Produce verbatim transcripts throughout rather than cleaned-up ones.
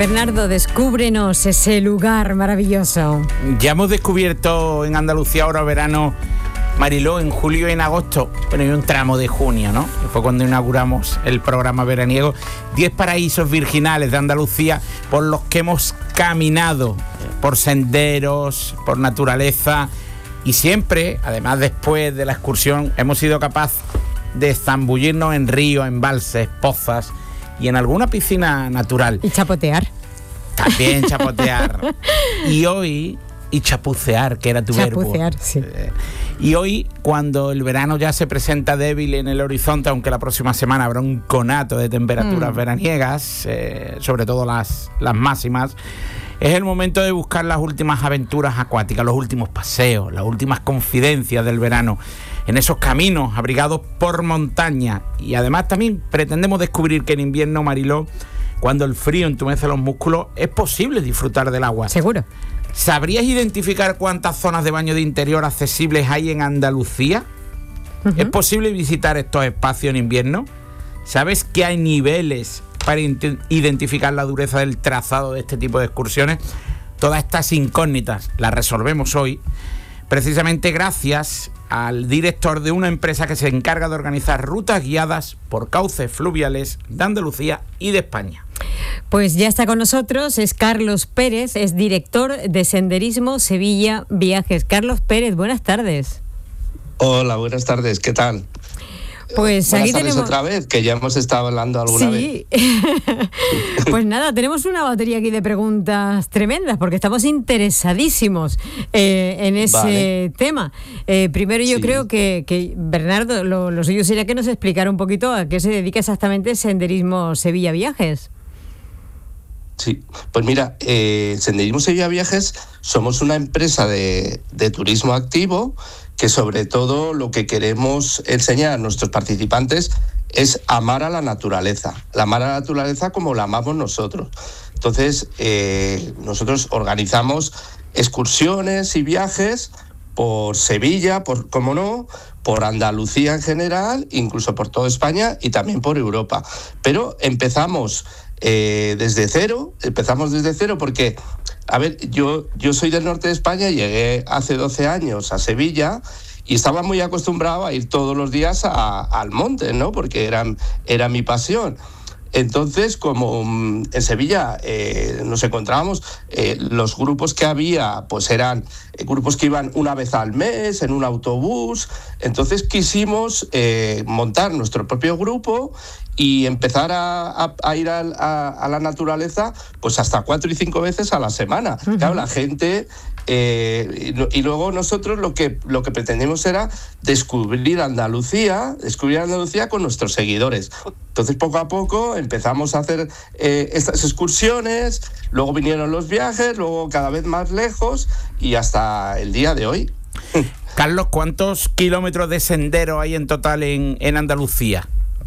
Bernardo, descúbrenos ese lugar maravilloso. Ya hemos descubierto en Andalucía ahora verano, Mariló, en julio y en agosto, bueno, y un tramo de junio, ¿no? Que fue cuando inauguramos el programa veraniego. diez paraísos virginales de Andalucía por los que hemos caminado, por senderos, por naturaleza, y siempre, además después de la excursión, hemos sido capaces de zambullirnos en ríos, embalses, pozas y en alguna piscina natural. Y chapotear. También chapotear. Y hoy... Y chapucear, que era tu verbo. Chapucear, sí. Y hoy, cuando el verano ya se presenta débil en el horizonte, aunque la próxima semana habrá un conato de temperaturas mm. veraniegas, eh, sobre todo las, las máximas, es el momento de buscar las últimas aventuras acuáticas, los últimos paseos, las últimas confidencias del verano, en esos caminos abrigados por montaña. Y además también pretendemos descubrir que en invierno, Mariló, cuando el frío entumece los músculos, es posible disfrutar del agua. Seguro. ¿Sabrías identificar cuántas zonas de baño de interior accesibles hay en Andalucía? Uh-huh. ¿Es posible visitar estos espacios en invierno? ¿Sabes que hay niveles para int- identificar la dureza del trazado de este tipo de excursiones? Todas estas incógnitas las resolvemos hoy, precisamente gracias al director de una empresa que se encarga de organizar rutas guiadas por cauces fluviales de Andalucía y de España. Pues ya está con nosotros, es Carlos Pérez, es director de Senderismo Sevilla Viajes. Carlos Pérez, buenas tardes. Hola, buenas tardes, ¿qué tal? Pues buenas aquí tardes tenemos otra vez, que ya hemos estado hablando alguna sí. vez. Pues nada, tenemos una batería aquí de preguntas tremendas, porque estamos interesadísimos eh, en ese vale. tema. Eh, primero yo sí. creo que, que Bernardo, lo, lo suyo sería que nos explicara un poquito a qué se dedica exactamente Senderismo Sevilla Viajes. Sí, pues mira, eh, Senderismo Sevilla Viajes somos una empresa de, de turismo activo que sobre todo lo que queremos enseñar a nuestros participantes es amar a la naturaleza, la amar a la naturaleza como la amamos nosotros. Entonces, eh, nosotros organizamos excursiones y viajes por Sevilla, por, como no, por Andalucía en general, incluso por toda España y también por Europa. Pero empezamos eh, desde cero, empezamos desde cero porque, a ver, yo, yo soy del norte de España, llegué hace doce años a Sevilla y estaba muy acostumbrado a ir todos los días a, al monte, ¿no? Porque era, era mi pasión. Entonces, como en Sevilla eh, nos encontrábamos, eh, los grupos que había pues eran eh, grupos que iban una vez al mes en un autobús. Entonces quisimos eh, montar nuestro propio grupo y empezar a, a, a ir a, a, a la naturaleza pues hasta cuatro y cinco veces a la semana. Uh-huh. Claro, la gente... Eh, y, y luego nosotros lo que, lo que pretendemos era descubrir Andalucía, descubrir Andalucía con nuestros seguidores. Entonces poco a poco empezamos a hacer eh, estas excursiones, luego vinieron los viajes, luego cada vez más lejos y hasta el día de hoy. Carlos, ¿cuántos kilómetros de sendero hay en total en, en Andalucía?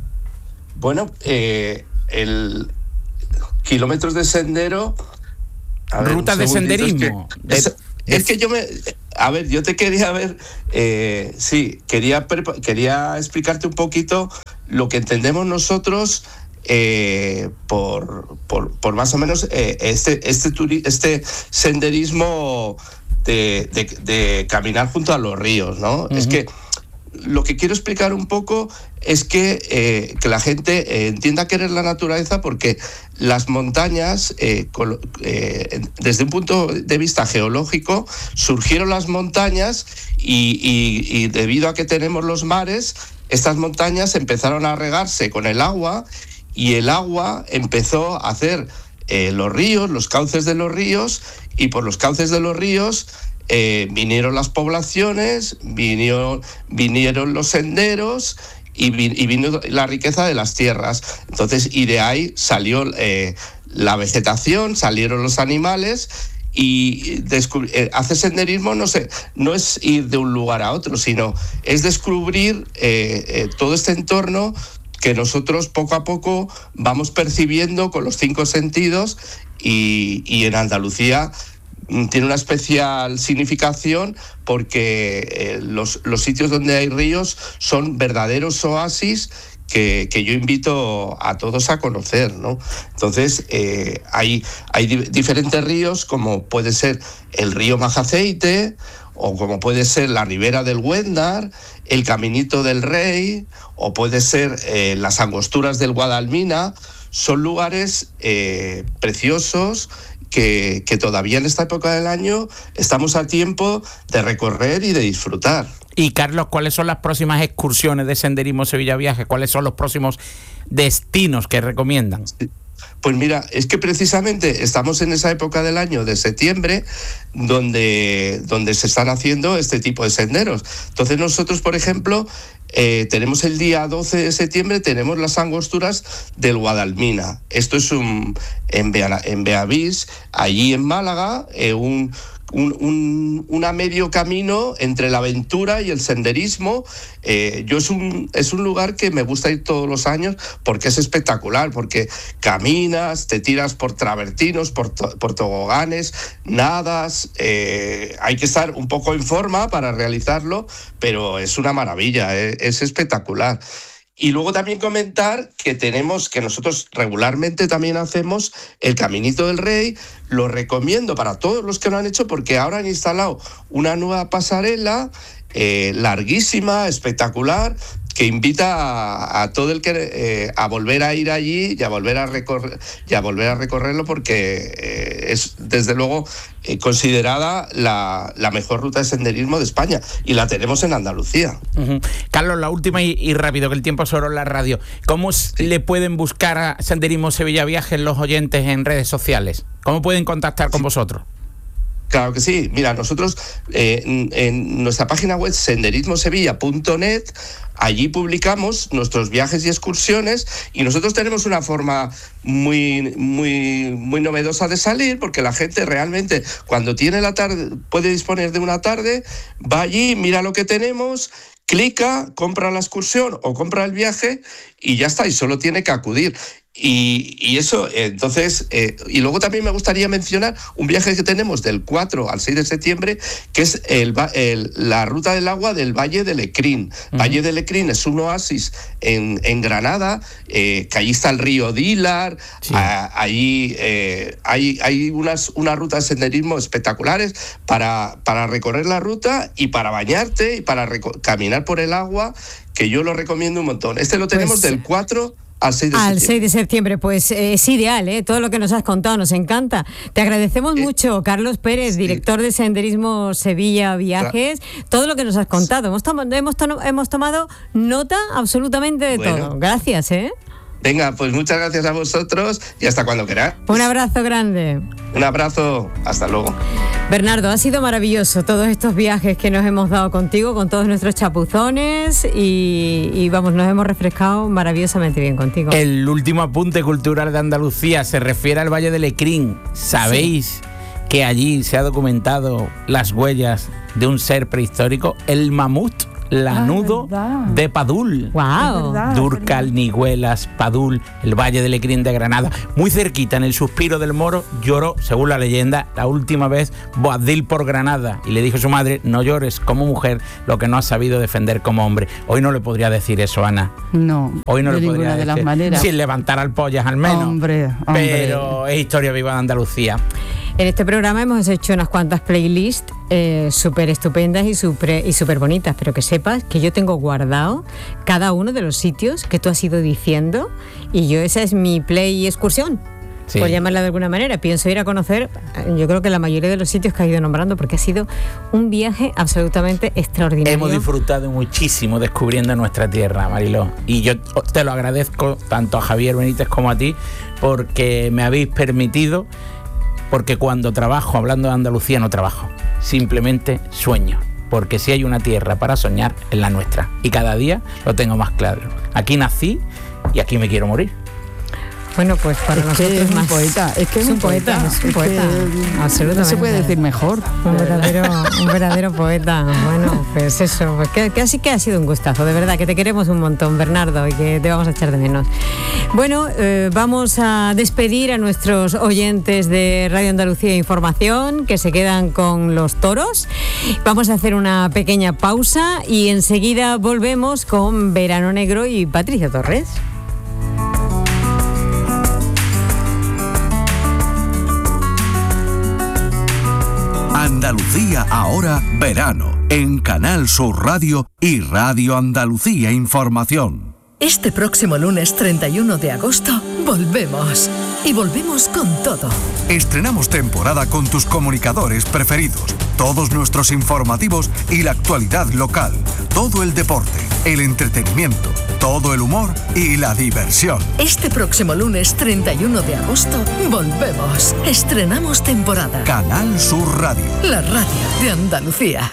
Bueno, eh, el kilómetros de sendero... Ver, rutas de senderismo. Es que, es, es que yo me... A ver, yo te quería ver... Eh, sí, quería, quería explicarte un poquito lo que entendemos nosotros eh, por, por, por más o menos eh, este, este, turi, este senderismo de, de, de caminar junto a los ríos, ¿no? Uh-huh. Es que lo que quiero explicar un poco es que, eh, que la gente eh, entienda querer la naturaleza, porque las montañas, eh, col- eh, desde un punto de vista geológico, surgieron las montañas y, y, y debido a que tenemos los mares, estas montañas empezaron a regarse con el agua y el agua empezó a hacer eh, los ríos, los cauces de los ríos, y por los cauces de los ríos Eh, vinieron las poblaciones, vinieron, vinieron los senderos y, vi, y vino la riqueza de las tierras. Entonces, y de ahí salió eh, la vegetación, salieron los animales y descubri- eh, hacer senderismo no sé, no es ir de un lugar a otro, sino es descubrir eh, eh, todo este entorno que nosotros poco a poco vamos percibiendo con los cinco sentidos y, y en Andalucía tiene una especial significación porque eh, los, los sitios donde hay ríos son verdaderos oasis que, que yo invito a todos a conocer, ¿no? Entonces, eh, hay, hay di- diferentes ríos, como puede ser el río Majaceite, o como puede ser la ribera del Güendar, el Caminito del Rey, o puede ser eh, las Angosturas del Guadalmina. Son lugares eh, preciosos que, que todavía en esta época del año estamos a tiempo de recorrer y de disfrutar. Y Carlos, ¿cuáles son las próximas excursiones de Senderismo Sevilla Viajes? ¿Cuáles son los próximos destinos que recomiendan? Pues mira, es que precisamente estamos en esa época del año de septiembre donde, donde se están haciendo este tipo de senderos. Entonces nosotros, por ejemplo, eh, tenemos el día doce de septiembre, tenemos las Angosturas del Guadalmina. Esto es un, en, Bea, en Beavís, allí en Málaga, eh, un... Un, un, un a medio camino entre la aventura y el senderismo. Eh, yo es un, es un lugar que me gusta ir todos los años porque es espectacular, porque caminas, te tiras por travertinos, por, to, por toboganes, nadas, eh, hay que estar un poco en forma para realizarlo, pero es una maravilla, eh, es espectacular. Y luego también comentar que tenemos, que nosotros regularmente también hacemos el Caminito del Rey. Lo recomiendo para todos los que lo han hecho porque ahora han instalado una nueva pasarela eh, larguísima, espectacular, que invita a, a todo el que eh, a volver a ir allí y a volver a recorrer y a volver a recorrerlo porque eh, es desde luego eh, considerada la, la mejor ruta de senderismo de España y la tenemos en Andalucía. Uh-huh. Carlos, la última y, y rápido, que el tiempo es oro en la radio. ¿Cómo sí. le pueden buscar a Senderismo Sevilla Viajes los oyentes en redes sociales? ¿Cómo pueden contactar con sí. vosotros? Claro que sí. Mira, nosotros eh, en, en nuestra página web senderismo sevilla punto net, allí publicamos nuestros viajes y excursiones y nosotros tenemos una forma muy, muy, muy novedosa de salir porque la gente realmente cuando tiene la tarde, puede disponer de una tarde, va allí, mira lo que tenemos, clica, compra la excursión o compra el viaje y ya está, y solo tiene que acudir. Y, y eso, entonces, eh, y luego también me gustaría mencionar un viaje que tenemos del cuatro al seis de septiembre, que es el, el, la ruta del agua del Valle de Lecrín. Uh-huh. Valle de Lecrín es un oasis en, en Granada, eh, que allí está el río Dílar, sí. a, allí eh, hay, hay unas, unas rutas de senderismo espectaculares para, para recorrer la ruta y para bañarte y para reco- caminar por el agua, que yo lo recomiendo un montón. Este lo tenemos pues... del cuatro al seis de septiembre. Al seis de septiembre, pues eh, es ideal, ¿eh? Todo lo que nos has contado nos encanta. Te agradecemos eh, mucho, Carlos Pérez, sí. director de Senderismo Sevilla Viajes, claro. todo lo que nos has contado. Hemos, tom- hemos, to- hemos tomado nota absolutamente de bueno. todo. Gracias, ¿eh? Venga, pues muchas gracias a vosotros y hasta cuando queráis. Un abrazo grande. Un abrazo, hasta luego. Bernardo, ha sido maravilloso todos estos viajes que nos hemos dado contigo, con todos nuestros chapuzones y, y vamos, nos hemos refrescado maravillosamente bien contigo. El último apunte cultural de Andalucía se refiere al Valle de Lecrín. ¿Sabéis sí. que allí se ha documentado las huellas de un ser prehistórico, el mamut? Lanudo ah, de Padul. Wow. Durcal, Nigüelas, Padul, el Valle de Lecrín de Granada. Muy cerquita, en el Suspiro del Moro, lloró, según la leyenda, la última vez Boabdil por Granada. Y le dijo a su madre, no llores como mujer lo que no has sabido defender como hombre. Hoy no le podría decir eso, Ana. No, Hoy no de le podría ninguna de decir, las maneras. Sin levantar al pollas al menos. Hombre, hombre. Pero es historia viva de Andalucía. En este programa hemos hecho unas cuantas playlists eh, súper estupendas y súper y súper bonitas, pero que sepas que yo tengo guardado cada uno de los sitios que tú has ido diciendo y yo esa es mi play excursión, sí. por llamarla de alguna manera. Pienso ir a conocer, yo creo que la mayoría de los sitios que has ido nombrando, porque ha sido un viaje absolutamente extraordinario. Hemos disfrutado muchísimo descubriendo nuestra tierra, Mariló, y yo te lo agradezco tanto a Javier Benítez como a ti porque me habéis permitido. Porque cuando trabajo hablando de Andalucía no trabajo, simplemente sueño. Porque si hay una tierra para soñar, es la nuestra. Y cada día lo tengo más claro. Aquí nací y aquí me quiero morir. Bueno, pues para es nosotros que es más. un poeta, es que es, es un un poeta, poeta, es un poeta, es absolutamente. No se puede decir mejor. Un verdadero, un verdadero poeta. Bueno, pues eso, pues que, que así que ha sido un gustazo, de verdad, que te queremos un montón, Bernardo, y que te vamos a echar de menos. Bueno, eh, vamos a despedir a nuestros oyentes de Radio Andalucía Información, que se quedan con los toros. Vamos a hacer una pequeña pausa y enseguida volvemos con Verano Negro y Patricia Torres. Andalucía ahora verano en Canal Sur Radio y Radio Andalucía Información. Este próximo lunes treinta y uno de agosto volvemos. Y volvemos con todo. Estrenamos temporada con tus comunicadores preferidos, todos nuestros informativos y la actualidad local, todo el deporte, el entretenimiento, todo el humor y la diversión. Este próximo lunes treinta y uno de agosto volvemos. Estrenamos temporada. Canal Sur Radio. La radio de Andalucía.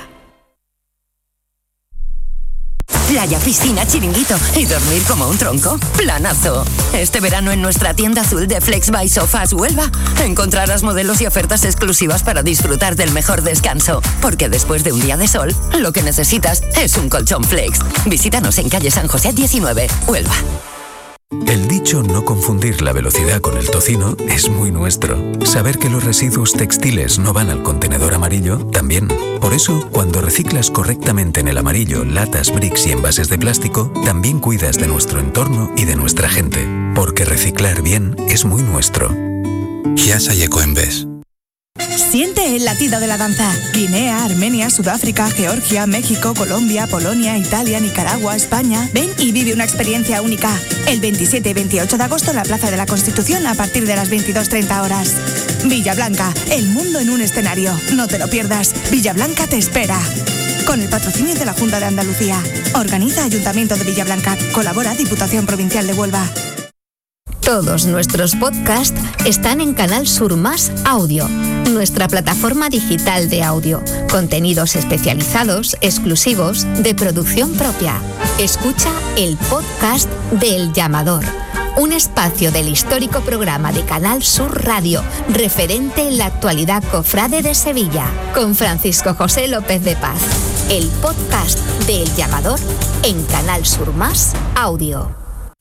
Playa, piscina, chiringuito y dormir como un tronco. Planazo. Este verano en nuestra tienda azul de Flex by Sofás Huelva encontrarás modelos y ofertas exclusivas para disfrutar del mejor descanso. Porque después de un día de sol, lo que necesitas es un colchón Flex. Visítanos en calle San José diecinueve, Huelva. El dicho no confundir la velocidad con el tocino es muy nuestro. Saber que los residuos textiles no van al contenedor amarillo, también. Por eso, cuando reciclas correctamente en el amarillo latas, bricks y envases de plástico, también cuidas de nuestro entorno y de nuestra gente. Porque reciclar bien es muy nuestro. Chiasa y Ecoembes. Siente el latido de la danza. Guinea, Armenia, Sudáfrica, Georgia, México, Colombia, Polonia, Italia, Nicaragua, España. Ven y vive una experiencia única. El veintisiete y veintiocho de agosto en la Plaza de la Constitución a partir de las veintidós treinta horas. Villablanca, el mundo en un escenario. No te lo pierdas. Villablanca te espera. Con el patrocinio de la Junta de Andalucía. Organiza Ayuntamiento de Villablanca. Colabora Diputación Provincial de Huelva. Todos nuestros podcasts están en Canal Sur Más Audio, nuestra plataforma digital de audio. Contenidos especializados, exclusivos, de producción propia. Escucha el podcast de El Llamador, un espacio del histórico programa de Canal Sur Radio, referente en la actualidad cofrade de Sevilla, con Francisco José López de Paz. El podcast de El Llamador en Canal Sur Más Audio.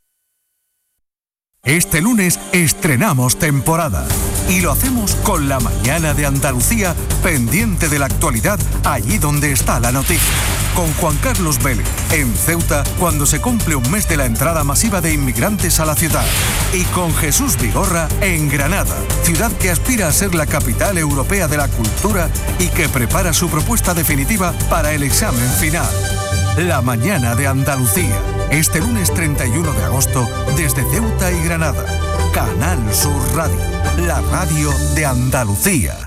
Este lunes estrenamos temporada y lo hacemos con la mañana de Andalucía, pendiente de la actualidad allí donde está la noticia. Con Juan Carlos Vélez en Ceuta cuando se cumple un mes de la entrada masiva de inmigrantes a la ciudad. Y con Jesús Vigorra en Granada, ciudad que aspira a ser la capital europea de la cultura y que prepara su propuesta definitiva para el examen final. La mañana de Andalucía, este lunes treinta y uno de agosto, desde Ceuta y Granada. Canal Sur Radio, la radio de Andalucía.